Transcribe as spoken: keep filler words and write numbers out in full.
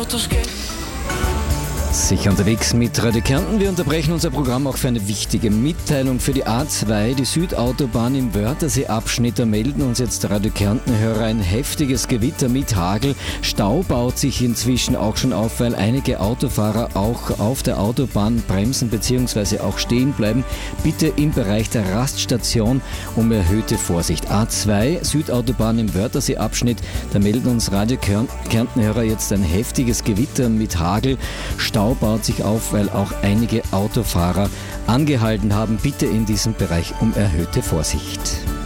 fotos que... Sicher unterwegs mit Radio Kärnten. Wir unterbrechen unser Programm auch für eine wichtige Mitteilung für die A zwei, die Südautobahn im Wörthersee-Abschnitt. Da melden uns jetzt Radio Kärnten-Hörer ein heftiges Gewitter mit Hagel. Stau baut sich inzwischen auch schon auf, weil einige Autofahrer auch auf der Autobahn bremsen bzw. auch stehen bleiben. Bitte im Bereich der Raststation um erhöhte Vorsicht. A zwei, Südautobahn im Wörthersee-Abschnitt. Da melden uns Radio Kärnten-Hörer jetzt ein heftiges Gewitter mit Hagel. Stau baut sich auf, weil auch einige Autofahrer angehalten haben. Bitte in diesem Bereich um erhöhte Vorsicht.